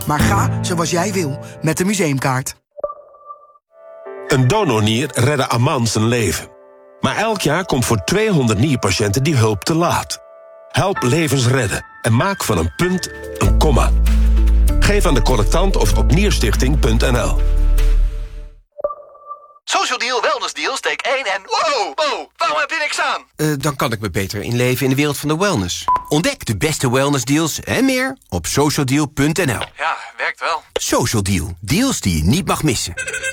Maar ga zoals jij wil met de museumkaart. Een donornier redde Aman zijn leven. Maar elk jaar komt voor 200 nierpatiënten die hulp te laat. Help levens redden en maak van een punt een komma. Geef aan de collectant of op nierstichting.nl. Social Deal, Wellness Deal, steek 1 en... Wow, waarom heb je niks aan? Dan kan ik me beter inleven in de wereld van de wellness. Ontdek de beste wellnessdeals en meer op socialdeal.nl. Ja, werkt wel. Social Deal, deals die je niet mag missen.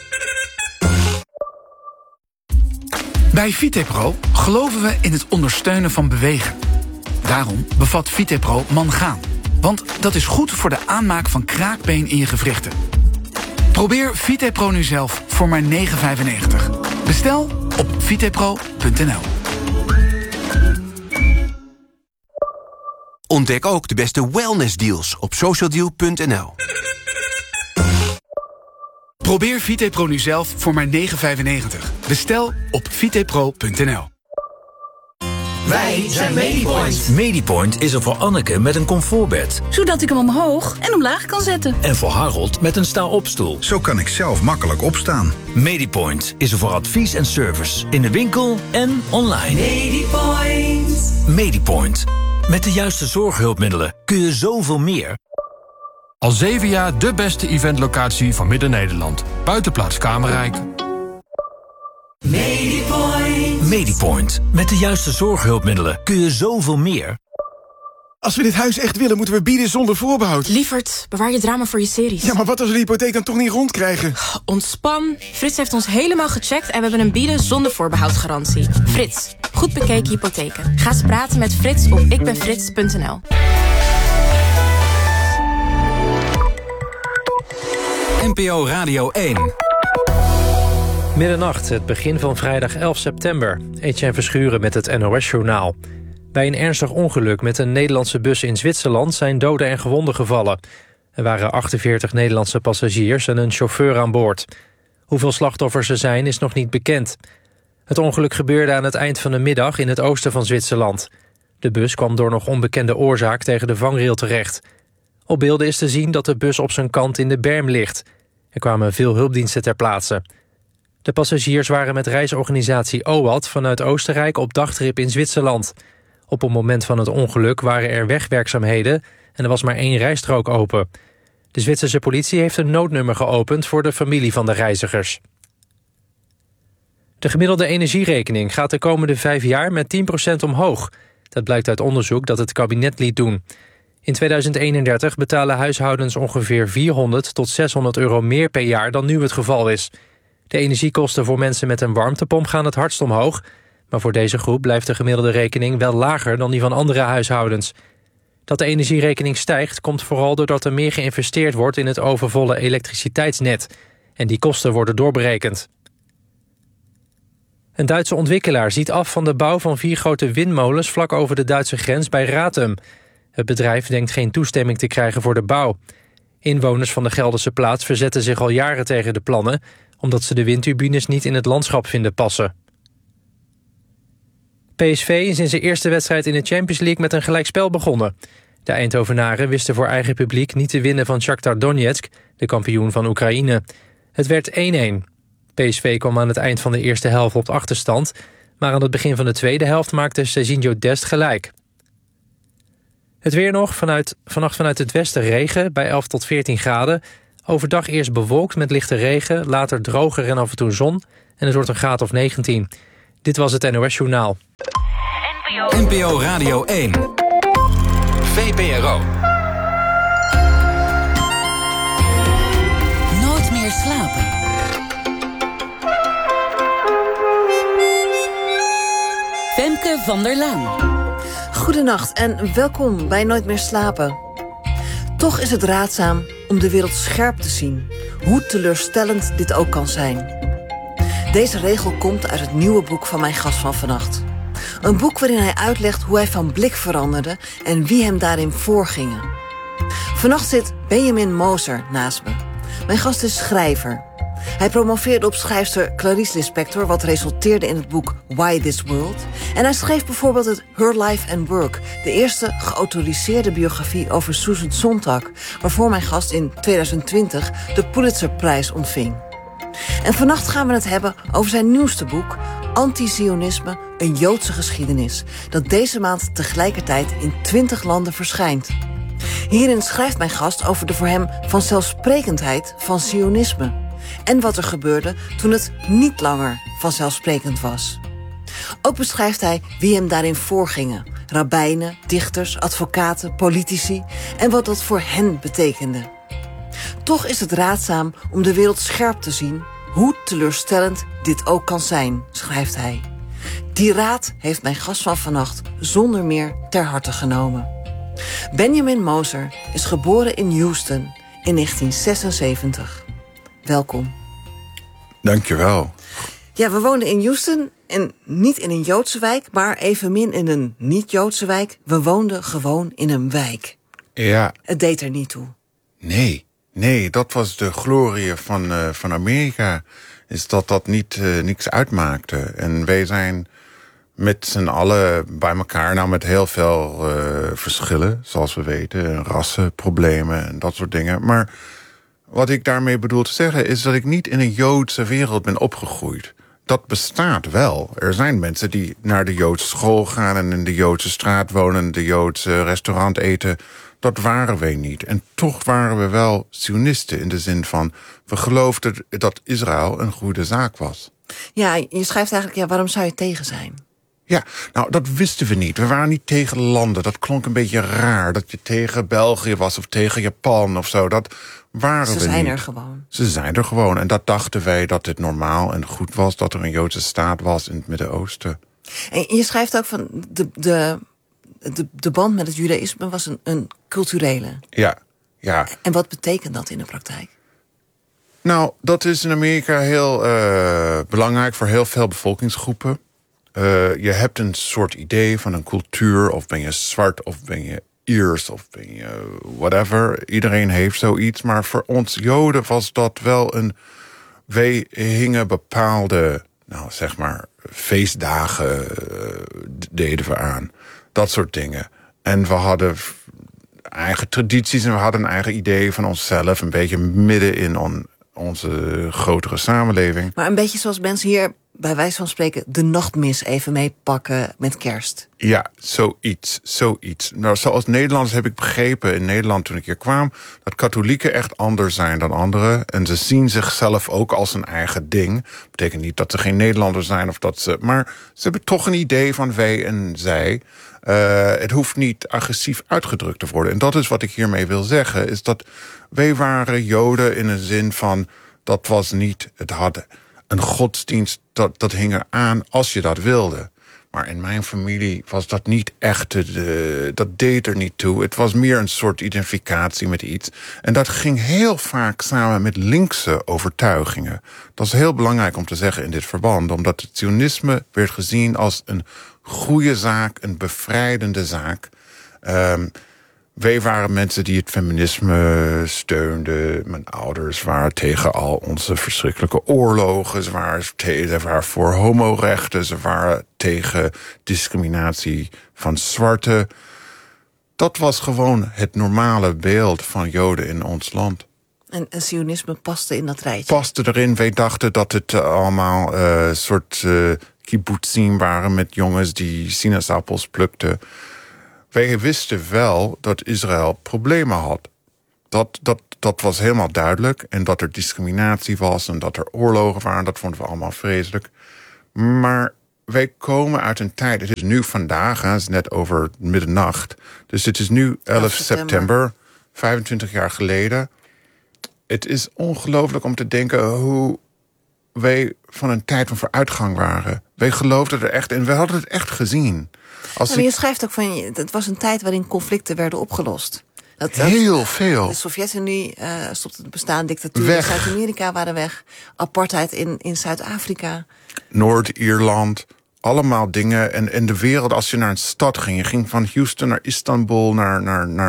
Bij Vitepro geloven we in het ondersteunen van bewegen. Daarom bevat Vitepro mangaan. Want dat is goed voor de aanmaak van kraakbeen in je gewrichten. Probeer Vitepro nu zelf voor maar €9,95. Bestel op vitepro.nl. Ontdek ook de beste wellnessdeals op socialdeal.nl. Probeer Vitepro nu zelf voor maar €9,95. Bestel op vitepro.nl. Wij zijn Medipoint. Medipoint is er voor Anneke met een comfortbed. Zodat ik hem omhoog en omlaag kan zetten. En voor Harold met een sta-opstoel. Zo kan ik zelf makkelijk opstaan. Medipoint is er voor advies en service. In de winkel en online. Medipoint. Medipoint. Met de juiste zorghulpmiddelen kun je zoveel meer. Al 7 jaar de beste eventlocatie van Midden-Nederland. Buitenplaats Kamerrijk. Medipoint. Medipoint. Met de juiste zorghulpmiddelen kun je zoveel meer. Als we dit huis echt willen, moeten we bieden zonder voorbehoud. Lievert, bewaar je drama voor je series. Ja, maar wat als we de hypotheek dan toch niet rondkrijgen? Ontspan. Frits heeft ons helemaal gecheckt en we hebben een bieden zonder voorbehoudgarantie. Frits, goed bekeken hypotheken. Ga eens praten met Frits op ikbenfrits.nl. NPO Radio 1. Middernacht, het begin van vrijdag 11 september. Etienne Verschuren met het NOS-journaal. Bij een ernstig ongeluk met een Nederlandse bus in Zwitserland zijn doden en gewonden gevallen. Er waren 48 Nederlandse passagiers en een chauffeur aan boord. Hoeveel slachtoffers er zijn is nog niet bekend. Het ongeluk gebeurde aan het eind van de middag in het oosten van Zwitserland. De bus kwam door nog onbekende oorzaak tegen de vangrail terecht. Op beelden is te zien dat de bus op zijn kant in de berm ligt. Er kwamen veel hulpdiensten ter plaatse. De passagiers waren met reisorganisatie OAT vanuit Oostenrijk op dagtrip in Zwitserland. Op het moment van het ongeluk waren er wegwerkzaamheden en er was maar 1 rijstrook open. De Zwitserse politie heeft een noodnummer geopend voor de familie van de reizigers. De gemiddelde energierekening gaat de komende 5 jaar met 10% omhoog. Dat blijkt uit onderzoek dat het kabinet liet doen. In 2031 betalen huishoudens ongeveer 400 tot 600 euro meer per jaar dan nu het geval is. De energiekosten voor mensen met een warmtepomp gaan het hardst omhoog, maar voor deze groep blijft de gemiddelde rekening wel lager dan die van andere huishoudens. Dat de energierekening stijgt komt vooral doordat er meer geïnvesteerd wordt in het overvolle elektriciteitsnet. En die kosten worden doorberekend. Een Duitse ontwikkelaar ziet af van de bouw van 4 grote windmolens vlak over de Duitse grens bij Ratum. Het bedrijf denkt geen toestemming te krijgen voor de bouw. Inwoners van de Gelderse plaats verzetten zich al jaren tegen de plannen, omdat ze de windturbines niet in het landschap vinden passen. PSV is in zijn eerste wedstrijd in de Champions League met een gelijkspel begonnen. De Eindhovenaren wisten voor eigen publiek niet te winnen van Shakhtar Donetsk, de kampioen van Oekraïne. Het werd 1-1. PSV kwam aan het eind van de eerste helft op achterstand, maar aan het begin van de tweede helft maakte Serginho Dest gelijk. Het weer nog, vannacht vanuit het westen regen bij 11 tot 14 graden. Overdag eerst bewolkt met lichte regen, later droger en af en toe zon. En het wordt een graad of 19. Dit was het NOS Journaal. NPO Radio 1. VPRO. Nooit meer slapen. Femke van der Laan. Goedenacht en welkom bij Nooit meer slapen. Toch is het raadzaam om de wereld scherp te zien, hoe teleurstellend dit ook kan zijn. Deze regel komt uit het nieuwe boek van mijn gast van vannacht. Een boek waarin hij uitlegt hoe hij van blik veranderde en wie hem daarin voorgingen. Vannacht zit Benjamin Moser naast me. Mijn gast is schrijver. Hij promoveerde op schrijfster Clarice Lispector, wat resulteerde in het boek Why This World. En hij schreef bijvoorbeeld het Her Life and Work, de eerste geautoriseerde biografie over Susan Sontag, waarvoor mijn gast in 2020 de Pulitzerprijs ontving. En vannacht gaan we het hebben over zijn nieuwste boek, Anti-Zionisme, een Joodse geschiedenis, dat deze maand tegelijkertijd in 20 landen verschijnt. Hierin schrijft mijn gast over de voor hem vanzelfsprekendheid van Zionisme en wat er gebeurde toen het niet langer vanzelfsprekend was. Ook beschrijft hij wie hem daarin voorgingen: rabbijnen, dichters, advocaten, politici en wat dat voor hen betekende. Toch is het raadzaam om de wereld scherp te zien, hoe teleurstellend dit ook kan zijn, schrijft hij. Die raad heeft mijn gast van vannacht zonder meer ter harte genomen. Benjamin Moser is geboren in Houston in 1976. Welkom. Dankjewel. Ja, we woonden in Houston en niet in een Joodse wijk, maar evenmin in een niet-Joodse wijk. We woonden gewoon in een wijk. Ja. Het deed er niet toe. Nee, dat was de glorie van Amerika. Is dat niks uitmaakte. En wij zijn met z'n allen bij elkaar, nou met heel veel verschillen, zoals we weten, rassenproblemen en dat soort dingen. Maar wat ik daarmee bedoel te zeggen is dat ik niet in een Joodse wereld ben opgegroeid. Dat bestaat wel. Er zijn mensen die naar de Joodse school gaan en in de Joodse straat wonen, in de Joodse restaurant eten. Dat waren wij niet. En toch waren we wel Zionisten in de zin van, we geloofden dat Israël een goede zaak was. Ja, je schrijft eigenlijk, waarom zou je tegen zijn? Ja, nou, dat wisten we niet. We waren niet tegen landen. Dat klonk een beetje raar. Dat je tegen België was of tegen Japan of zo. Dat waren we niet. Ze zijn er gewoon. Ze zijn er gewoon. En dat dachten wij dat het normaal en goed was, dat er een Joodse staat was in het Midden-Oosten. En je schrijft ook van de band met het judaïsme was een culturele. Ja. En wat betekent dat in de praktijk? Nou, dat is in Amerika heel belangrijk voor heel veel bevolkingsgroepen. Je hebt een soort idee van een cultuur, of ben je zwart, of ben je Iers, of ben je whatever. Iedereen heeft zoiets, maar voor ons Joden was dat wel wij hingen bepaalde, nou zeg maar, feestdagen deden we aan. Dat soort dingen. En we hadden eigen tradities en we hadden een eigen idee van onszelf, een beetje midden in onze grotere samenleving. Maar een beetje zoals mensen hier, bij wijze van spreken, de nachtmis even meepakken met kerst. Ja, zoiets. Nou, zoals Nederlanders heb ik begrepen in Nederland toen ik hier kwam, dat katholieken echt anders zijn dan anderen. En ze zien zichzelf ook als een eigen ding. Betekent niet dat ze geen Nederlanders zijn of dat ze, maar ze hebben toch een idee van wij en zij. Het hoeft niet agressief uitgedrukt te worden. En dat is wat ik hiermee wil zeggen, is dat wij waren Joden in een zin van, dat was niet, het hadden een godsdienst, dat hing er aan als je dat wilde. Maar in mijn familie was dat niet echt, dat deed er niet toe. Het was meer een soort identificatie met iets. En dat ging heel vaak samen met linkse overtuigingen. Dat is heel belangrijk om te zeggen in dit verband, omdat het Zionisme werd gezien als een goede zaak, een bevrijdende zaak. Wij waren mensen die het feminisme steunden. Mijn ouders waren tegen al onze verschrikkelijke oorlogen. Ze waren voor homorechten. Ze waren tegen discriminatie van zwarten. Dat was gewoon het normale beeld van Joden in ons land. En Zionisme paste in dat rijtje? Paste erin. Wij dachten dat het allemaal soort kibbutzim waren met jongens die sinaasappels plukten. Wij wisten wel dat Israël problemen had. Dat was helemaal duidelijk. En dat er discriminatie was en dat er oorlogen waren. Dat vonden we allemaal vreselijk. Maar wij komen uit een tijd. Het is nu vandaag, het is net over middernacht. Dus het is nu 11 september, 25 jaar geleden. Het is ongelooflijk om te denken hoe wij van een tijd van vooruitgang waren. Wij geloofden er echt in. We hadden het echt gezien. Maar je schrijft ook van, het was een tijd waarin conflicten werden opgelost. Heel veel. De Sovjet-Unie stopte het bestaan, dictatuur in Zuid-Amerika waren weg. Apartheid in Zuid-Afrika. Noord-Ierland, allemaal dingen. En in de wereld, als je naar een stad ging, je ging van Houston naar Istanbul, naar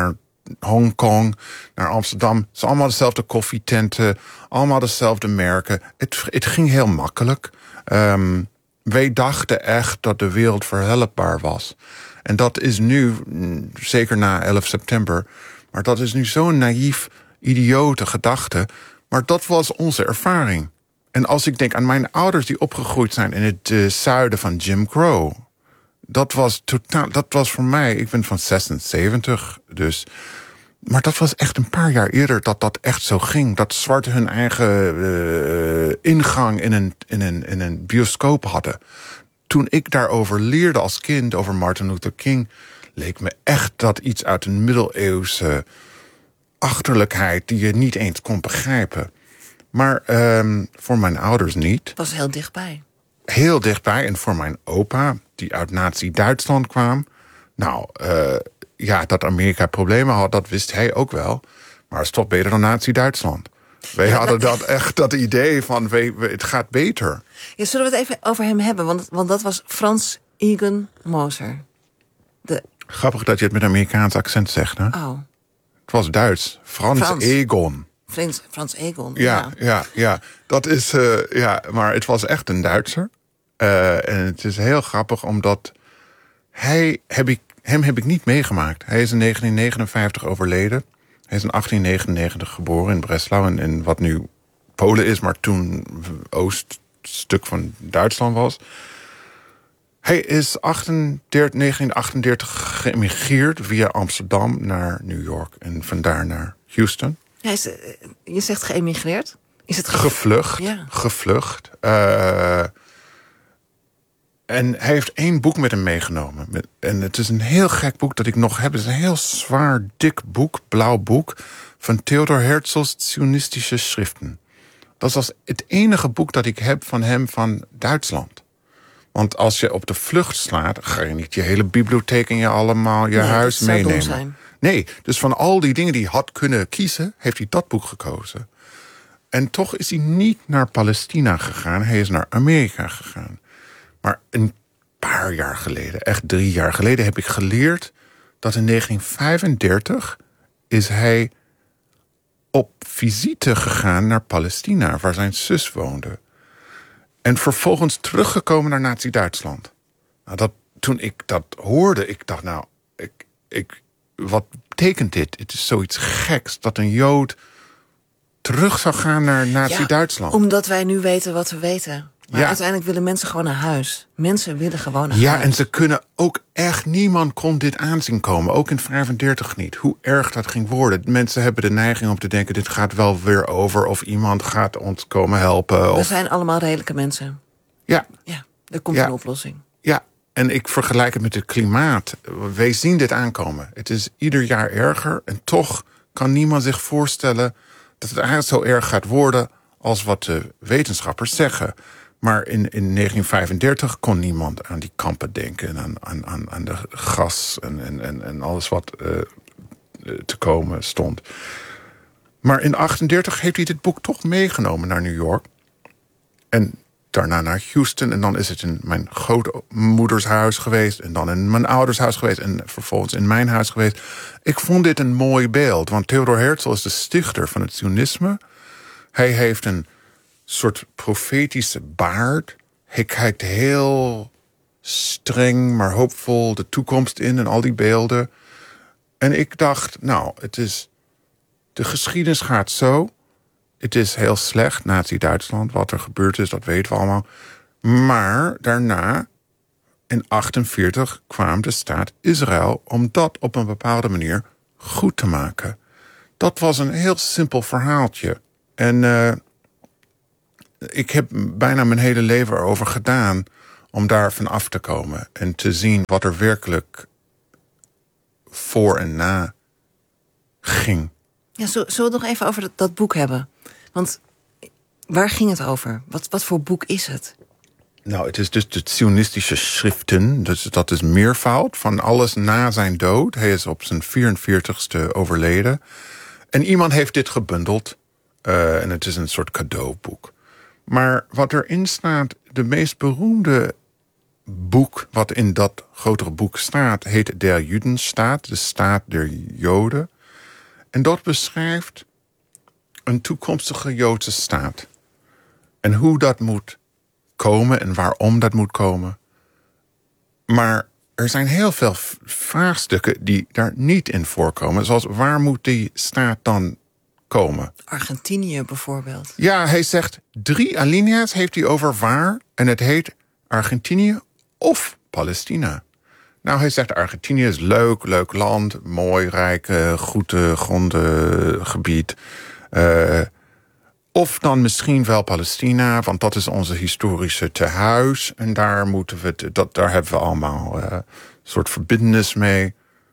Hongkong, naar Amsterdam. Het is allemaal dezelfde koffietenten, allemaal dezelfde merken. Het ging heel makkelijk. Wij dachten echt dat de wereld verhelpbaar was. En dat is nu, zeker na 11 september... maar dat is nu zo'n naïef, idiote gedachte. Maar dat was onze ervaring. En als ik denk aan mijn ouders die opgegroeid zijn in het zuiden van Jim Crow... Dat was voor mij, ik ben van 76, dus... Maar dat was echt een paar jaar eerder dat echt zo ging. Dat zwarten hun eigen ingang in een bioscoop hadden. Toen ik daarover leerde als kind, over Martin Luther King... leek me echt dat iets uit een middeleeuwse achterlijkheid... die je niet eens kon begrijpen. Maar voor mijn ouders niet. Het was heel dichtbij. Heel dichtbij. En voor mijn opa, die uit Nazi-Duitsland kwam... dat Amerika problemen had, dat wist hij ook wel. Maar het is toch beter dan Nazi-Duitsland. Wij hadden dat idee van, het gaat beter. Ja, zullen we het even over hem hebben? Want dat was Franz Egon Moser. Grappig dat je het met een Amerikaans accent zegt, hè? Oh. Het was Duits. Frans Egon. Frans Egon, ja. Dat is, maar het was echt een Duitser. En het is heel grappig, omdat hem heb ik niet meegemaakt. Hij is in 1959 overleden. Hij is in 1899 geboren in Breslau, in wat nu Polen is, maar toen ooststuk van Duitsland was. Hij is 1938 geëmigreerd via Amsterdam naar New York en vandaar naar Houston. Je zegt geëmigreerd? Is het gevlucht? Ja. Gevlucht. En hij heeft 1 boek met hem meegenomen. En het is een heel gek boek dat ik nog heb. Het is een heel zwaar, dik boek, blauw boek... van Theodor Herzls Zionistische Schriften. Dat is het enige boek dat ik heb van hem van Duitsland. Want als je op de vlucht slaat... ga je niet je hele bibliotheek en je huis meenemen. Zijn. Nee, dus van al die dingen die hij had kunnen kiezen... heeft hij dat boek gekozen. En toch is hij niet naar Palestina gegaan. Hij is naar Amerika gegaan. Maar een paar jaar geleden, echt 3 jaar geleden... heb ik geleerd dat in 1935 is hij op visite gegaan naar Palestina... waar zijn zus woonde. En vervolgens teruggekomen naar Nazi-Duitsland. Nou, toen ik dat hoorde, ik dacht, wat betekent dit? Het is zoiets geks dat een Jood terug zou gaan naar Nazi-Duitsland. Ja, omdat wij nu weten wat we weten. Maar uiteindelijk willen mensen gewoon naar huis. Mensen willen gewoon naar huis. Ja, en ze kunnen ook echt... Niemand kon dit aanzien komen. Ook in 1935 niet. Hoe erg dat ging worden. Mensen hebben de neiging om te denken... dit gaat wel weer over. Of iemand gaat ons komen helpen. We zijn allemaal redelijke mensen. Ja. Ja, er komt een oplossing. Ja, en ik vergelijk het met het klimaat. Wij zien dit aankomen. Het is ieder jaar erger. En toch kan niemand zich voorstellen... dat het eigenlijk zo erg gaat worden... als wat de wetenschappers zeggen... Maar in 1935 kon niemand aan die kampen denken... en aan de gas en alles wat te komen stond. Maar in 1938 heeft hij dit boek toch meegenomen naar New York. En daarna naar Houston. En dan is het in mijn grootmoeders huis geweest... en dan in mijn ouders huis geweest... en vervolgens in mijn huis geweest. Ik vond dit een mooi beeld. Want Theodor Herzl is de stichter van het Zionisme. Hij heeft een soort profetische baard. Hij kijkt heel streng, maar hoopvol de toekomst in... en al die beelden. En ik dacht, de geschiedenis gaat zo. Het is heel slecht, Nazi-Duitsland. Wat er gebeurd is, dat weten we allemaal. Maar daarna, in 1948, kwam de staat Israël... om dat op een bepaalde manier goed te maken. Dat was een heel simpel verhaaltje. En ik heb bijna mijn hele leven erover gedaan... om daar van af te komen. En te zien wat er werkelijk voor en na ging. Ja, zullen we het nog even over dat boek hebben? Want waar ging het over? Wat voor boek is het? Nou, het is dus de Zionistische Schriften. Dus dat is meervoud van alles na zijn dood. Hij is op zijn 44ste overleden. En iemand heeft dit gebundeld. En het is een soort cadeauboek. Maar wat erin staat, de meest beroemde boek... wat in dat grotere boek staat, heet Der Judenstaat, de staat der Joden. En dat beschrijft een toekomstige Joodse staat. En hoe dat moet komen en waarom dat moet komen. Maar er zijn heel veel vraagstukken die daar niet in voorkomen. Zoals, waar moet die staat dan komen? Argentinië bijvoorbeeld. Ja, hij zegt 3 alinea's heeft hij over waar. En het heet Argentinië of Palestina. Nou, hij zegt Argentinië is leuk land. Mooi, rijk, goed grondengebied. Of dan misschien wel Palestina, want dat is onze historische tehuis. En daar moeten we daar hebben we allemaal een soort verbindenis mee.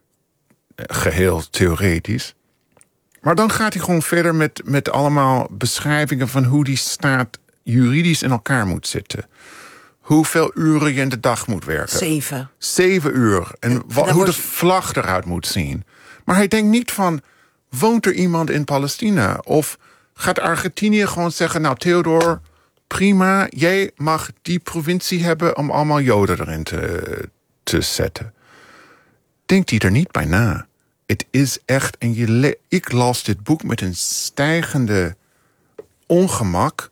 Geheel theoretisch. Maar dan gaat hij gewoon verder met allemaal beschrijvingen van hoe die staat juridisch in elkaar moet zitten. Hoeveel uren je in de dag moet werken. 7. 7 uur. En hoe de vlag eruit moet zien. Maar hij denkt niet van, woont er iemand in Palestina? Of gaat Argentinië gewoon zeggen, nou Theodor, prima, jij mag die provincie hebben om allemaal Joden erin te zetten. Denkt hij er niet bij na. Het is echt, en ik las dit boek met een stijgende ongemak,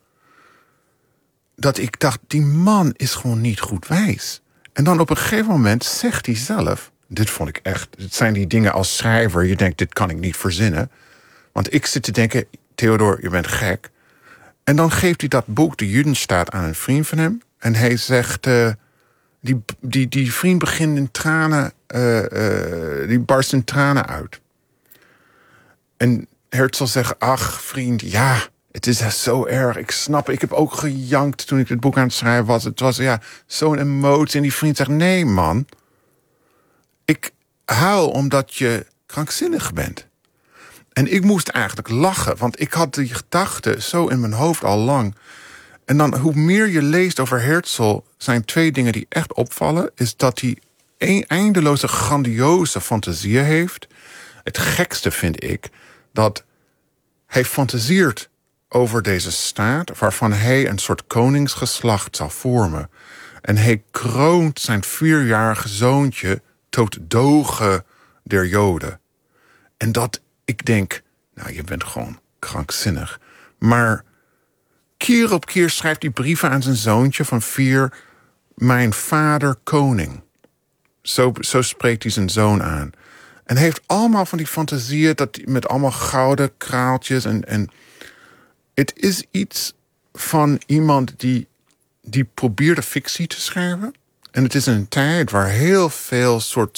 dat ik dacht, die man is gewoon niet goed wijs. En dan op een gegeven moment zegt hij zelf, dit vond ik echt, het zijn die dingen als schrijver, je denkt, dit kan ik niet verzinnen. Want ik zit te denken, Theodor, je bent gek. En dan geeft hij dat boek, de Judenstaat, aan een vriend van hem. En hij zegt, die vriend begint in tranen, die barst in tranen uit. En Herzl zegt, ach vriend, ja, het is zo erg. Ik snap, ik heb ook gejankt toen ik dit boek aan het schrijven was. Het was zo'n emotie. En die vriend zegt, nee man, ik huil omdat je krankzinnig bent. En ik moest eigenlijk lachen, want ik had die gedachte zo in mijn hoofd al lang. En dan, hoe meer je leest over Herzl, zijn 2 dingen die echt opvallen, is dat hij een eindeloze grandioze fantasieën heeft. Het gekste vind ik, dat hij fantasieert over deze staat, waarvan hij een soort koningsgeslacht zal vormen. En hij kroont zijn 4-jarige zoontje tot doge der Joden. En dat, ik denk, nou, je bent gewoon krankzinnig. Maar keer op keer schrijft hij brieven aan zijn zoontje van 4... mijn vader koning. Zo spreekt hij zijn zoon aan. En hij heeft allemaal van die fantasieën met allemaal gouden kraaltjes. En het is iets van iemand die probeerde fictie te schrijven. En het is een tijd waar heel veel soort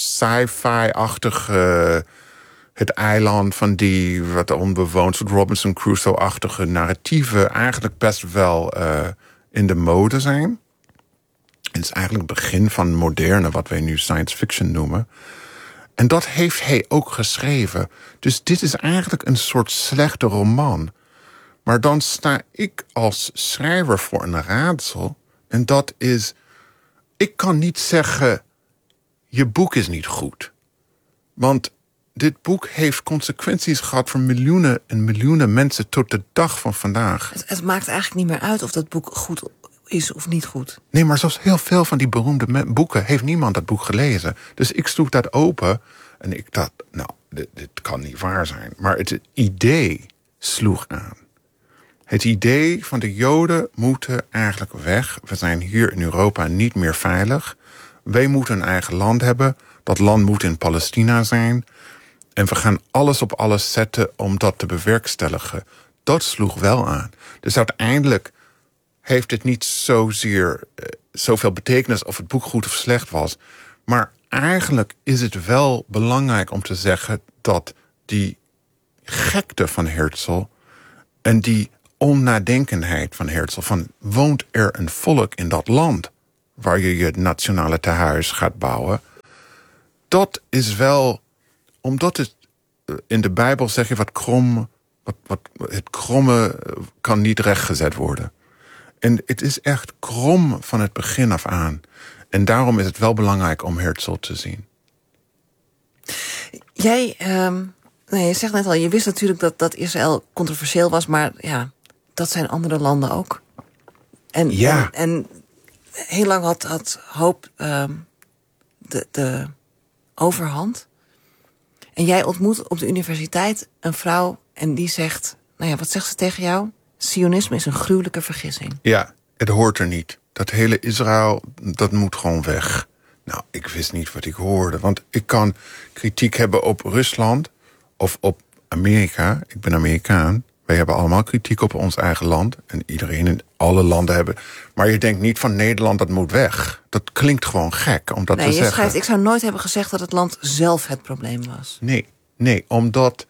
sci-fi-achtige, het eiland van die, wat onbewoond, soort Robinson Crusoe-achtige narratieven eigenlijk best wel in de mode zijn. Het is eigenlijk het begin van moderne, wat wij nu science fiction noemen. En dat heeft hij ook geschreven. Dus dit is eigenlijk een soort slechte roman. Maar dan sta ik als schrijver voor een raadsel. En dat is, ik kan niet zeggen, je boek is niet goed. Want dit boek heeft consequenties gehad voor miljoenen en miljoenen mensen tot de dag van vandaag. Het maakt eigenlijk niet meer uit of dat boek goed is of niet goed. Nee, maar zoals heel veel van die beroemde boeken heeft niemand dat boek gelezen. Dus ik sloeg dat open en ik dacht, nou, dit kan niet waar zijn. Maar het idee sloeg aan. Het idee van de Joden moeten eigenlijk weg. We zijn hier in Europa niet meer veilig. Wij moeten een eigen land hebben. Dat land moet in Palestina zijn. En we gaan alles op alles zetten om dat te bewerkstelligen. Dat sloeg wel aan. Dus uiteindelijk heeft het niet zozeer zoveel betekenis of het boek goed of slecht was. Maar eigenlijk is het wel belangrijk om te zeggen dat die gekte van Herzl en die onnadenkenheid van Herzl, van woont er een volk in dat land waar je je nationale tehuis gaat bouwen, dat is wel, omdat het in de Bijbel zeg je wat krom, het kromme kan niet rechtgezet worden. En het is echt krom van het begin af aan. En daarom is het wel belangrijk om Herzl te zien. Jij, je zegt net al, je wist natuurlijk dat Israël controversieel was, maar ja, dat zijn andere landen ook. En heel lang had hoop de overhand. En jij ontmoet op de universiteit een vrouw en die zegt... Nou ja, wat zegt ze tegen jou? Sionisme is een gruwelijke vergissing. Ja, het hoort er niet. Dat hele Israël, dat moet gewoon weg. Nou, ik wist niet wat ik hoorde. Want ik kan kritiek hebben op Rusland of op Amerika. Ik ben Amerikaan. Wij hebben allemaal kritiek op ons eigen land. En iedereen in alle landen hebben. Maar je denkt niet van Nederland, dat moet weg. Dat klinkt gewoon gek om dat te zeggen. Nee, je schrijft, ik zou nooit hebben gezegd dat het land zelf het probleem was. Nee, omdat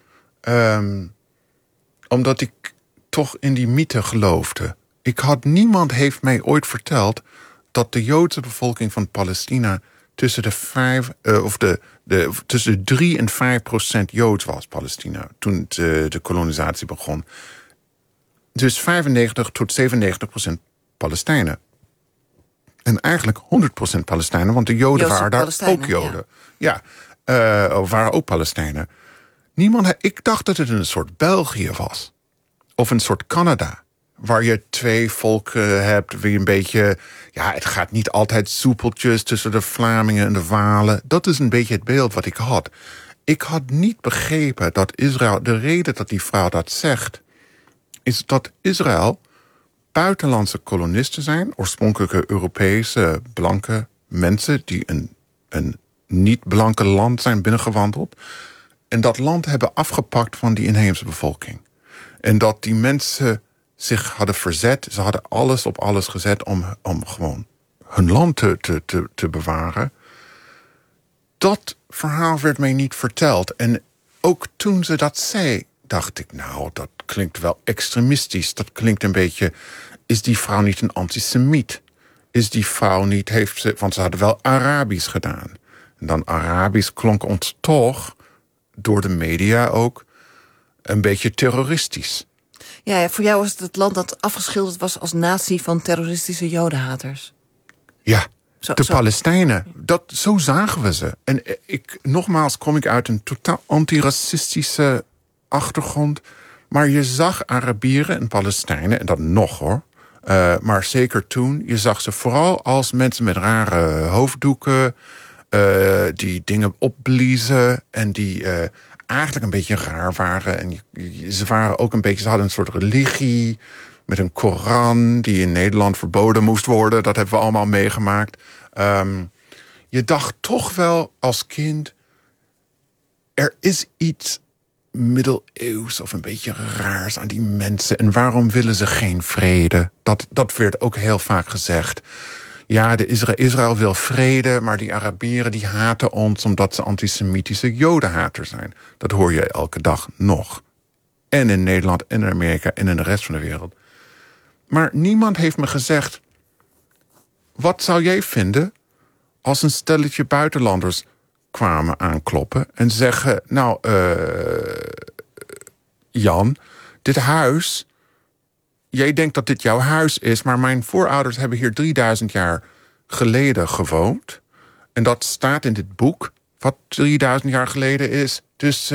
ik toch in die mythe geloofde. Niemand heeft mij ooit verteld dat de Joodse bevolking van Palestina tussen tussen 3 en 5% Joods was, Palestina, toen de kolonisatie begon. Dus 95 tot 97% Palestijnen. En eigenlijk 100% Palestijnen, want de Joden waren daar ook Joden. Ja, waren ook Palestijnen. Ik dacht dat het een soort België was. Of een soort Canada. Waar je 2 volken hebt, wie een beetje... Ja, het gaat niet altijd soepeltjes tussen de Vlamingen en de Walen. Dat is een beetje het beeld wat ik had. Ik had niet begrepen dat Israël... De reden dat die vrouw dat zegt... is dat Israël buitenlandse kolonisten zijn... oorspronkelijke Europese blanke mensen... die een niet-blanke land zijn binnengewandeld... en dat land hebben afgepakt van die inheemse bevolking. En dat die mensen zich hadden verzet. Ze hadden alles op alles gezet om gewoon hun land te bewaren. Dat verhaal werd mij niet verteld. En ook toen ze dat zei, dacht ik... nou, dat klinkt wel extremistisch. Dat klinkt een beetje... is die vrouw niet een antisemiet? Is die vrouw niet... want ze hadden wel Arabisch gedaan. En dan Arabisch klonk ons toch... door de media ook... een beetje terroristisch. Ja, voor jou was het land dat afgeschilderd was als natie van terroristische jodenhaters. Ja, Palestijnen. Zo zagen we ze. En nogmaals kom ik uit een totaal antiracistische achtergrond. Maar je zag Arabieren en Palestijnen, en dat nog hoor. Maar zeker toen, je zag ze vooral als mensen met rare hoofddoeken... die dingen opbliezen en die... eigenlijk een beetje raar waren. En ze waren ook een beetje... Ze hadden een soort religie met een Koran... die in Nederland verboden moest worden. Dat hebben we allemaal meegemaakt. Je dacht toch wel als kind... er is iets middeleeuws of een beetje raars aan die mensen. En waarom willen ze geen vrede? Dat werd ook heel vaak gezegd. Ja, Israël wil vrede, maar die Arabieren die haten ons... omdat ze antisemitische jodenhaters zijn. Dat hoor je elke dag nog. En in Nederland, en in Amerika, en in de rest van de wereld. Maar niemand heeft me gezegd... wat zou jij vinden als een stelletje buitenlanders kwamen aankloppen... en zeggen, nou, Jan, dit huis... Jij denkt dat dit jouw huis is, maar mijn voorouders hebben hier 3000 jaar geleden gewoond. En dat staat in dit boek, wat 3000 jaar geleden is. Dus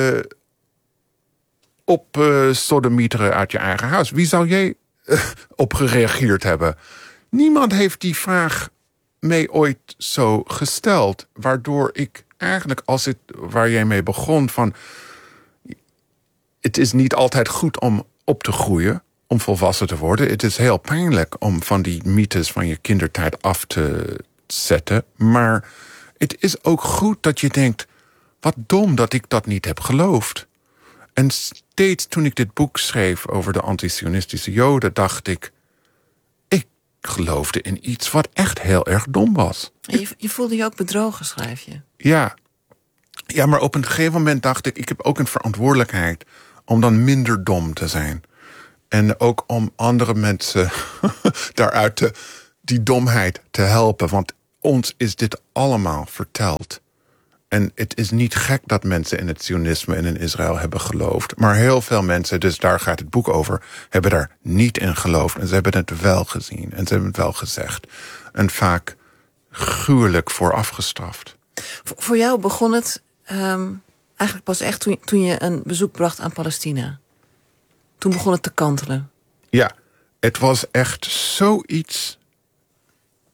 sodomieteren uit je eigen huis. Wie zou jij op gereageerd hebben? Niemand heeft die vraag mij ooit zo gesteld. Waardoor ik eigenlijk, waar jij mee begon... van het is niet altijd goed om op te groeien... om volwassen te worden. Het is heel pijnlijk om van die mythes van je kindertijd af te zetten. Maar het is ook goed dat je denkt... wat dom dat ik dat niet heb geloofd. En steeds toen ik dit boek schreef over de antisionistische Joden... dacht ik geloofde in iets wat echt heel erg dom was. Je voelde je ook bedrogen, schrijf je? Ja, maar op een gegeven moment dacht ik heb ook een verantwoordelijkheid... om dan minder dom te zijn... En ook om andere mensen daaruit die domheid te helpen. Want ons is dit allemaal verteld. En het is niet gek dat mensen in het sionisme en in Israël hebben geloofd. Maar heel veel mensen, dus daar gaat het boek over... hebben daar niet in geloofd. En ze hebben het wel gezien. En ze hebben het wel gezegd. En vaak gruwelijk voor afgestraft. Voor jou begon het eigenlijk pas echt toen je een bezoek bracht aan Palestina... Toen begon het te kantelen. Ja, het was echt zoiets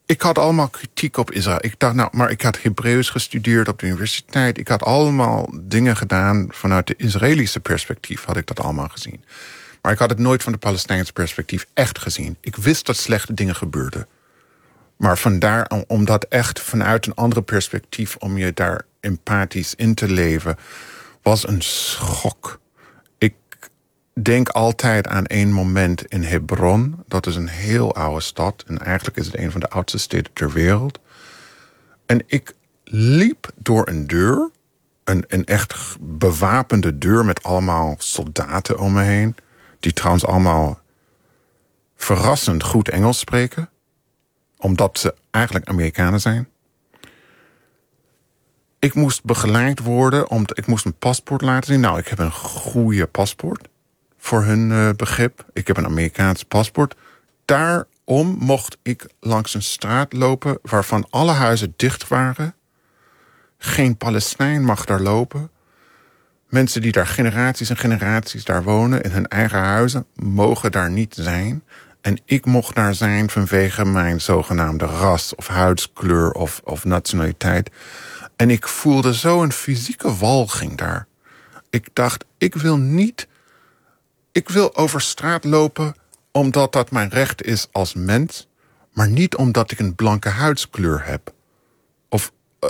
Ik had allemaal kritiek op Israël. Ik dacht, maar ik had Hebreeuws gestudeerd op de universiteit. Ik had allemaal dingen gedaan vanuit de Israëlische perspectief. Had ik dat allemaal gezien. Maar ik had het nooit van de Palestijnse perspectief echt gezien. Ik wist dat slechte dingen gebeurden. Maar vandaar, om dat echt vanuit een andere perspectief, om je daar empathisch in te leven, was een schok. Ik denk altijd aan één moment in Hebron. Dat is een heel oude stad. En eigenlijk is het een van de oudste steden ter wereld. En ik liep door een deur. Een echt bewapende deur met allemaal soldaten om me heen. Die trouwens allemaal verrassend goed Engels spreken. Omdat ze eigenlijk Amerikanen zijn. Ik moest begeleid worden, ik moest een paspoort laten zien. Nou, ik heb een goede paspoort voor hun begrip. Ik heb een Amerikaans paspoort. Daarom mocht ik langs een straat lopen waarvan alle huizen dicht waren. Geen Palestijn mag daar lopen. Mensen die daar generaties en generaties daar wonen in hun eigen huizen mogen daar niet zijn. En ik mocht daar zijn vanwege mijn zogenaamde ras of huidskleur of nationaliteit. En ik voelde zo een fysieke walging daar. Ik dacht, ik wil over straat lopen omdat dat mijn recht is als mens, maar niet omdat ik een blanke huidskleur heb. Of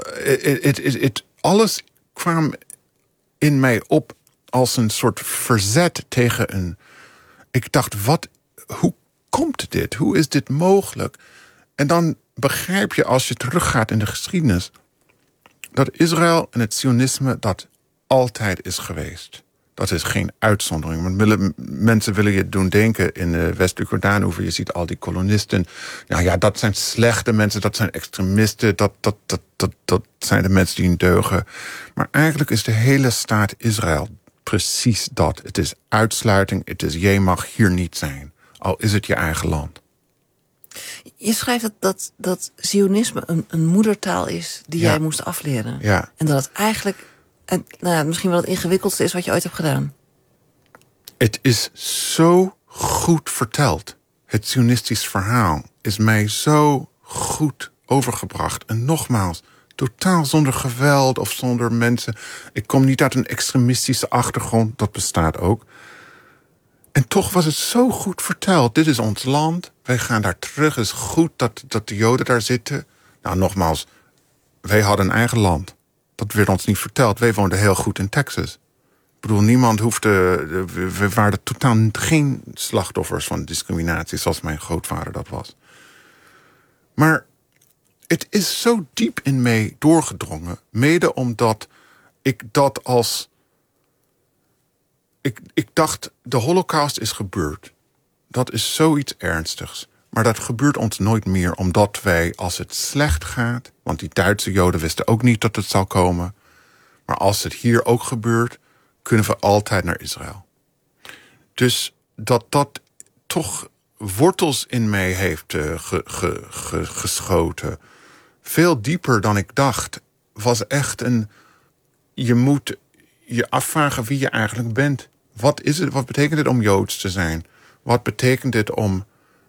alles kwam in mij op als een soort verzet tegen een. Ik dacht, hoe komt dit? Hoe is dit mogelijk? En dan begrijp je, als je teruggaat in de geschiedenis, dat Israël en het Zionisme dat altijd is geweest. Dat is geen uitzondering. Want mensen willen je doen denken in de West-Jordaan-oever. Je ziet al die kolonisten. Nou ja, dat zijn slechte mensen, dat zijn extremisten. Dat zijn de mensen die niet deugen. Maar eigenlijk is de hele staat Israël precies dat. Het is uitsluiting. Het is, jij mag hier niet zijn. Al is het je eigen land. Je schrijft dat Zionisme een moedertaal is die jij moest afleren. Ja. En dat het eigenlijk misschien wel het ingewikkeldste is wat je ooit hebt gedaan. Het is zo goed verteld. Het Zionistisch verhaal is mij zo goed overgebracht. En nogmaals, totaal zonder geweld of zonder mensen. Ik kom niet uit een extremistische achtergrond, dat bestaat ook. En toch was het zo goed verteld. Dit is ons land, wij gaan daar terug. Het is goed dat de Joden daar zitten. Nou, nogmaals, wij hadden een eigen land. Dat werd ons niet verteld. Wij woonden heel goed in Texas. Ik bedoel, niemand hoefde. We waren totaal geen slachtoffers van discriminatie, zoals mijn grootvader dat was. Maar het is zo diep in mij doorgedrongen. Mede omdat ik dat als. Ik dacht, de Holocaust is gebeurd. Dat is zoiets ernstigs. Maar dat gebeurt ons nooit meer, omdat wij, als het slecht gaat, want die Duitse Joden wisten ook niet dat het zou komen, maar als het hier ook gebeurt, kunnen we altijd naar Israël. Dus dat toch wortels in mij heeft geschoten, veel dieper dan ik dacht, was echt je moet je afvragen wie je eigenlijk bent. Wat is het? Wat betekent het om Joods te zijn? Wat betekent het om.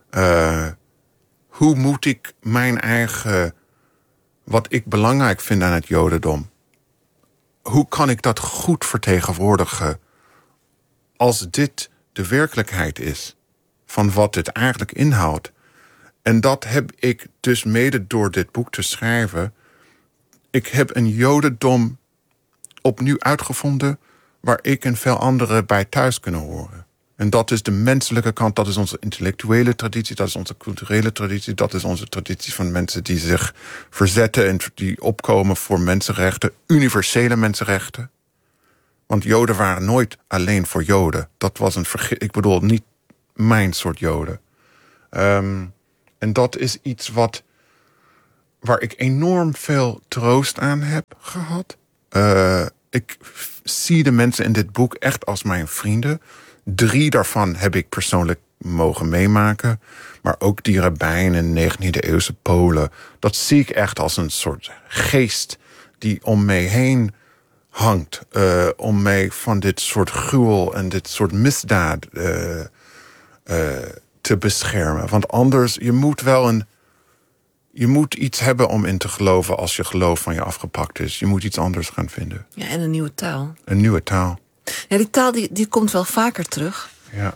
Hoe moet ik mijn eigen. Wat ik belangrijk vind aan het Jodendom. Hoe kan ik dat goed vertegenwoordigen. Als dit de werkelijkheid is. Van wat het eigenlijk inhoudt. En dat heb ik dus mede door dit boek te schrijven. Ik heb een Jodendom opnieuw uitgevonden, waar ik en veel anderen bij thuis kunnen horen. En dat is de menselijke kant, dat is onze intellectuele traditie, dat is onze culturele traditie, dat is onze traditie van mensen die zich verzetten en die opkomen voor mensenrechten, universele mensenrechten. Want Joden waren nooit alleen voor Joden. Dat was ik bedoel, niet mijn soort Joden. En dat is iets waar ik enorm veel troost aan heb gehad. Ik zie de mensen in dit boek echt als mijn vrienden. 3 daarvan heb ik persoonlijk mogen meemaken. Maar ook die rabbijnen in 19e eeuwse Polen. Dat zie ik echt als een soort geest die om mij heen hangt. Om mij van dit soort gruwel en dit soort misdaad te beschermen. Want anders, je moet wel Je moet iets hebben om in te geloven als je geloof van je afgepakt is. Je moet iets anders gaan vinden. Ja, en een nieuwe taal. Een nieuwe taal. Ja, die taal die komt wel vaker terug. Ja.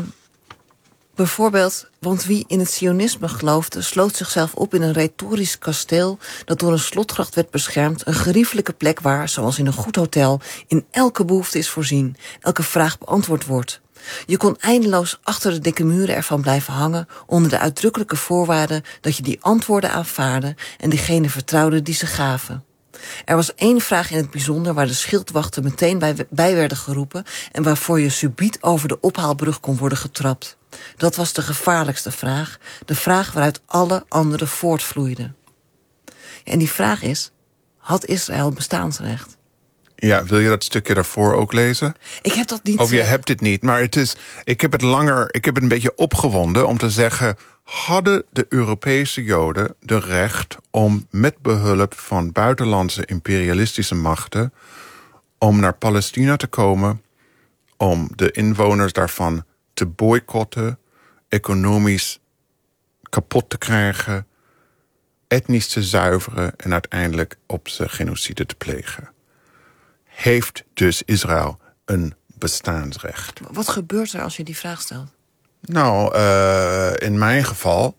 Bijvoorbeeld, want wie in het sionisme geloofde, sloot zichzelf op in een retorisch kasteel dat door een slotgracht werd beschermd. Een geriefelijke plek waar, zoals in een goed hotel, in elke behoefte is voorzien, elke vraag beantwoord wordt. Je kon eindeloos achter de dikke muren ervan blijven hangen, onder de uitdrukkelijke voorwaarde dat je die antwoorden aanvaarde en diegene vertrouwde die ze gaven. Er was 1 vraag in het bijzonder waar de schildwachten meteen bij werden geroepen en waarvoor je subiet over de ophaalbrug kon worden getrapt. Dat was de gevaarlijkste vraag, de vraag waaruit alle anderen voortvloeiden. En die vraag is, had Israël bestaansrecht? Ja, wil je dat stukje daarvoor ook lezen? Ik heb dat niet. Of je hebt het niet, maar ik heb het een beetje opgewonden om te zeggen, hadden de Europese Joden de recht om met behulp van buitenlandse imperialistische machten om naar Palestina te komen, om de inwoners daarvan te boycotten, economisch kapot te krijgen, etnisch te zuiveren en uiteindelijk op ze genocide te plegen. Heeft dus Israël een bestaansrecht? Wat gebeurt er als je die vraag stelt? Nou, in mijn geval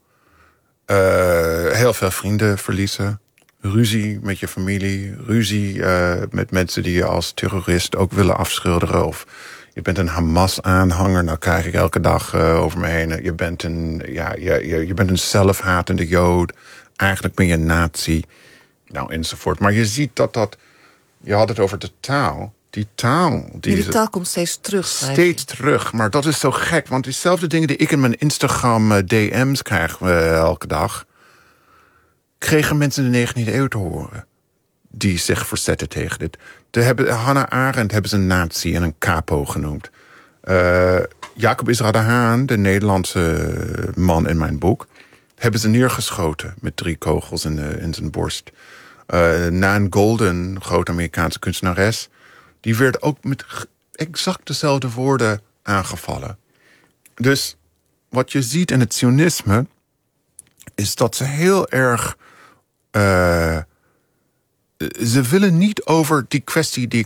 heel veel vrienden verliezen. Ruzie met je familie. Ruzie met mensen die je als terrorist ook willen afschilderen. Of je bent een Hamas-aanhanger. Nou krijg ik elke dag over me heen. Je bent een zelfhatende Jood. Eigenlijk ben je een nazi. Nou, enzovoort. Maar je ziet dat... Je had het over de taal. Die taal komt steeds terug. Steeds terug, maar dat is zo gek. Want diezelfde dingen die ik in mijn Instagram DM's krijg elke dag, kregen mensen in de 19e eeuw te horen. Die zich verzetten tegen dit. Hannah Arendt hebben ze een nazi en een capo genoemd. Jacob Israël de Haan, de Nederlandse man in mijn boek, hebben ze neergeschoten met 3 kogels in zijn borst. Nan Golden, grote Amerikaanse kunstenares, die werd ook met exact dezelfde woorden aangevallen. Dus wat je ziet in het sionisme is dat ze heel erg... ze willen niet over die kwestie die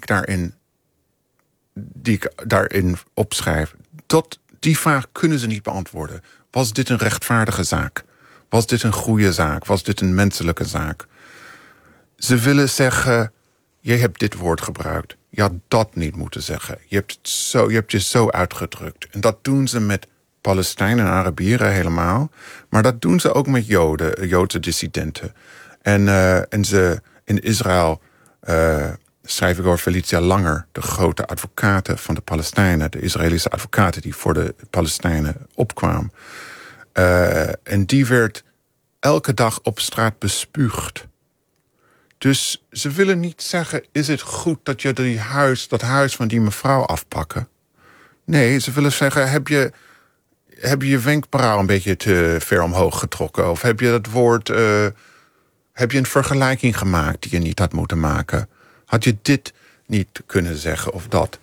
ik daarin opschrijf. Die vraag kunnen ze niet beantwoorden. Was dit een rechtvaardige zaak? Was dit een goede zaak? Was dit een menselijke zaak? Ze willen zeggen, je hebt dit woord gebruikt. Je had dat niet moeten zeggen. Je hebt je zo uitgedrukt. En dat doen ze met Palestijnen en Arabieren helemaal. Maar dat doen ze ook met Joodse dissidenten. En ze in Israël schrijf ik over Felicia Langer, de grote advocaten van de Palestijnen, de Israëlische advocaten die voor de Palestijnen opkwam. En die werd elke dag op straat bespuugd. Dus ze willen niet zeggen, is het goed dat je dat huis van die mevrouw afpakken? Nee, ze willen zeggen, heb je je wenkbrauw een beetje te ver omhoog getrokken? Of heb je dat woord, heb je een vergelijking gemaakt die je niet had moeten maken? Had je dit niet kunnen zeggen of dat?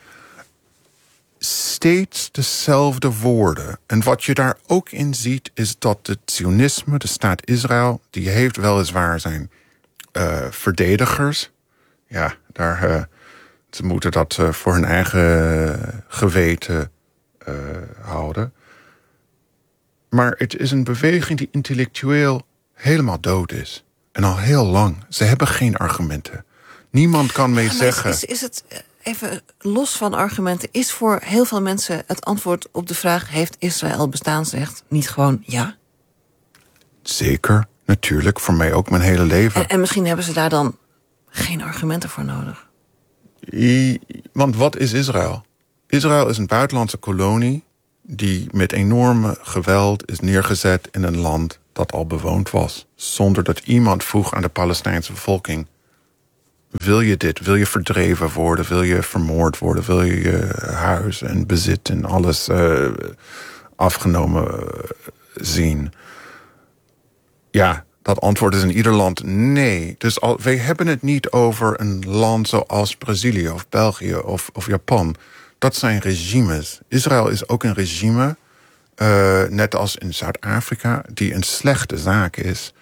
Steeds dezelfde woorden. En wat je daar ook in ziet, is dat het sionisme, de staat Israël, die heeft weliswaar zijn verdedigers. Ja, ze moeten dat voor hun eigen geweten houden. Maar het is een beweging die intellectueel helemaal dood is. En al heel lang. Ze hebben geen argumenten. Niemand kan mee zeggen... Is het, even los van argumenten, is voor heel veel mensen het antwoord op de vraag, heeft Israël bestaansrecht, niet gewoon ja? Zeker, natuurlijk. Voor mij ook mijn hele leven. En misschien hebben ze daar dan geen argumenten voor nodig. Want wat is Israël? Israël is een buitenlandse kolonie die met enorme geweld is neergezet in een land dat al bewoond was. Zonder dat iemand vroeg aan de Palestijnse bevolking, wil je dit? Wil je verdreven worden? Wil je vermoord worden? Wil je je huis en bezit en alles afgenomen zien? Ja, dat antwoord is in ieder land nee. Dus wij hebben het niet over een land zoals Brazilië of België of Japan. Dat zijn regimes. Israël is ook een regime, net als in Zuid-Afrika, die een slechte zaak is.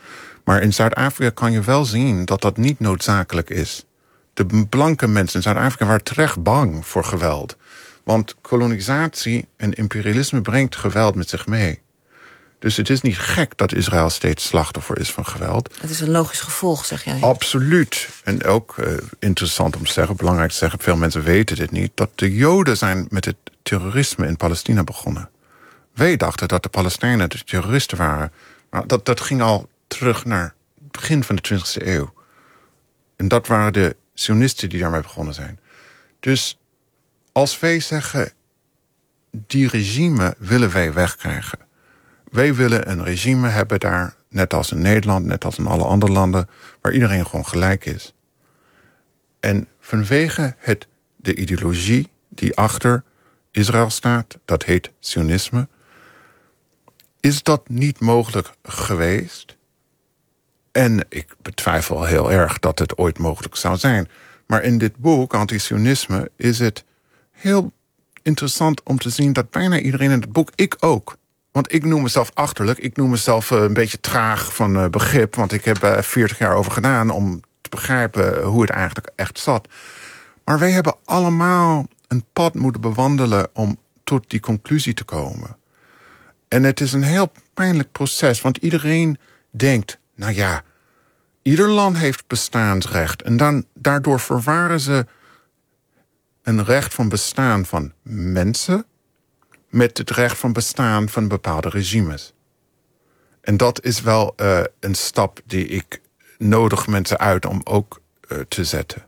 Maar in Zuid-Afrika kan je wel zien dat dat niet noodzakelijk is. De blanke mensen in Zuid-Afrika waren terecht bang voor geweld. Want kolonisatie en imperialisme brengt geweld met zich mee. Dus het is niet gek dat Israël steeds slachtoffer is van geweld. Het is een logisch gevolg, zeg jij. Absoluut. En ook interessant om te zeggen, belangrijk te zeggen, veel mensen weten dit niet, dat de Joden zijn met het terrorisme in Palestina begonnen. Wij dachten dat de Palestijnen de terroristen waren. Maar dat ging al terug naar het begin van de 20e eeuw. En dat waren de Zionisten die daarmee begonnen zijn. Dus als wij zeggen, die regime willen wij wegkrijgen. Wij willen een regime hebben daar, net als in Nederland, net als in alle andere landen, waar iedereen gewoon gelijk is. En vanwege de ideologie die achter Israël staat, dat heet Zionisme, is dat niet mogelijk geweest. En ik betwijfel heel erg dat het ooit mogelijk zou zijn. Maar in dit boek, Anti-Zionisme, is het heel interessant om te zien dat bijna iedereen in het boek, ik ook. Want ik noem mezelf achterlijk, ik noem mezelf een beetje traag van begrip, want ik heb 40 jaar over gedaan om te begrijpen hoe het eigenlijk echt zat. Maar wij hebben allemaal een pad moeten bewandelen om tot die conclusie te komen. En het is een heel pijnlijk proces, want iedereen denkt, nou ja, ieder land heeft bestaansrecht. En daardoor verwaren ze een recht van bestaan van mensen met het recht van bestaan van bepaalde regimes. En dat is wel een stap die ik nodig mensen uit om ook te zetten.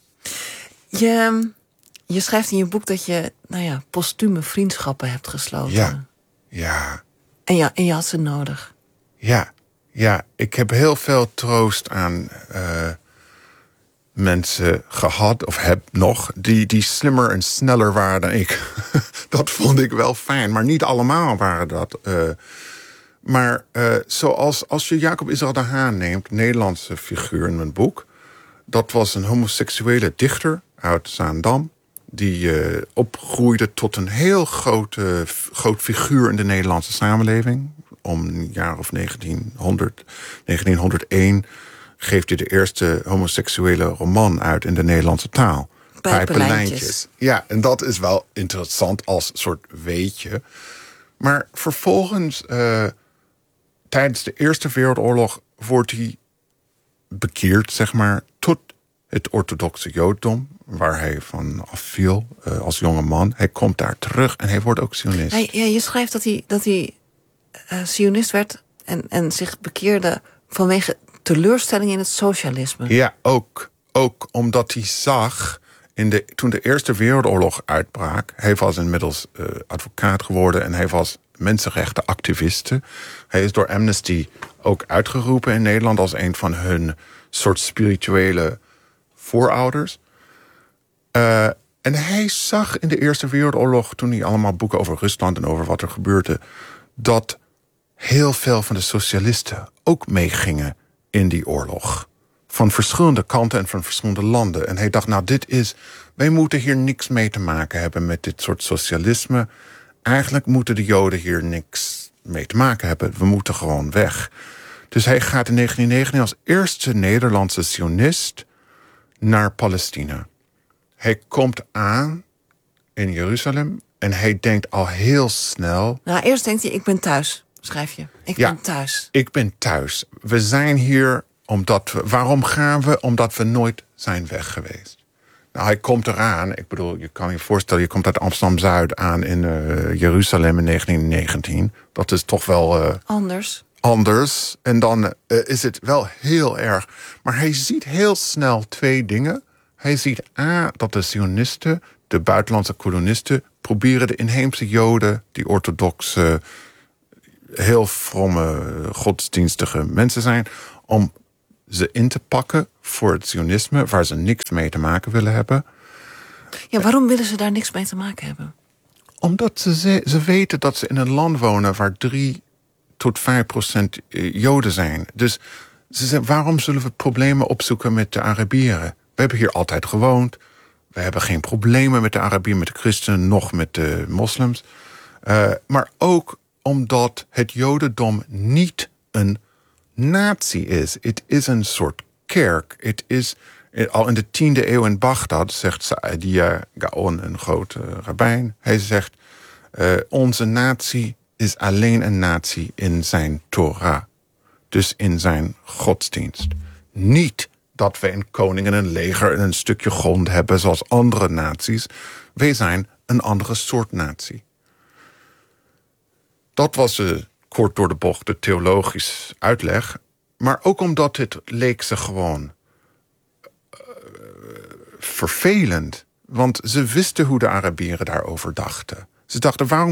Je schrijft in je boek dat je, postume vriendschappen hebt gesloten. Ja. En je had ze nodig. Ja, ik heb heel veel troost aan mensen gehad, of heb nog, die slimmer en sneller waren dan ik. Dat vond ik wel fijn, maar niet allemaal waren dat. Maar zoals als je Jacob Israël de Haan neemt, Nederlandse figuur in mijn boek, dat was een homoseksuele dichter uit Zaandam, die opgroeide tot een heel groot figuur in de Nederlandse samenleving. Om een jaar of 1901 geeft hij de eerste homoseksuele roman uit in de Nederlandse taal. Pijpenlijntjes. Ja, en dat is wel interessant als soort weetje. Maar vervolgens, tijdens de Eerste Wereldoorlog, wordt hij bekeerd, zeg maar, tot het orthodoxe Jodendom, waar hij van afviel als jonge man. Hij komt daar terug en hij wordt ook Zionist. Je schrijft dat hij Zionist werd en zich bekeerde vanwege teleurstelling in het socialisme. Ja, ook omdat hij zag, toen de Eerste Wereldoorlog uitbraak, hij was inmiddels advocaat geworden en hij was mensenrechtenactiviste. Hij is door Amnesty ook uitgeroepen in Nederland als een van hun soort spirituele voorouders. En hij zag in de Eerste Wereldoorlog, toen hij allemaal boeken over Rusland en over wat er gebeurde, dat heel veel van de socialisten ook meegingen in die oorlog. Van verschillende kanten en van verschillende landen. En hij dacht, wij moeten hier niks mee te maken hebben met dit soort socialisme. Eigenlijk moeten de Joden hier niks mee te maken hebben. We moeten gewoon weg. Dus hij gaat in 1919 als eerste Nederlandse Zionist naar Palestina. Hij komt aan in Jeruzalem en hij denkt al heel snel. Eerst denkt hij, ik ben thuis, schrijf je. Ik ben thuis. Ik ben thuis. We zijn hier waarom gaan we? Omdat we nooit zijn weg geweest. Nou, hij komt eraan. Ik bedoel, je kan je voorstellen, je komt uit Amsterdam-Zuid aan in Jeruzalem in 1919. Dat is toch wel anders. En dan is het wel heel erg. Maar hij ziet heel snel twee dingen. Hij ziet dat de Zionisten, de buitenlandse kolonisten, proberen de inheemse Joden, die orthodoxe, heel fromme, godsdienstige mensen zijn, om ze in te pakken voor het Zionisme, waar ze niks mee te maken willen hebben. Ja, waarom willen ze daar niks mee te maken hebben? Omdat ze weten dat ze in een land wonen waar 3 tot 5% Joden zijn. Dus ze zeggen, waarom zullen we problemen opzoeken met de Arabieren? We hebben hier altijd gewoond. We hebben geen problemen met de Arabieren, met de christenen, nog met de moslims. Maar ook omdat het Jodendom niet een natie is. Het is een soort kerk. Het is al in de 10e eeuw in Bagdad, zegt Sa'adia Gaon, een grote rabbijn. Hij zegt, onze natie is alleen een natie in zijn Torah. Dus in zijn godsdienst. Niet dat we een koning en een leger en een stukje grond hebben zoals andere naties. Wij zijn een andere soort natie. Dat was kort door de bocht de theologisch uitleg. Maar ook omdat het leek ze gewoon vervelend. Want ze wisten hoe de Arabieren daarover dachten. Ze dachten, waarom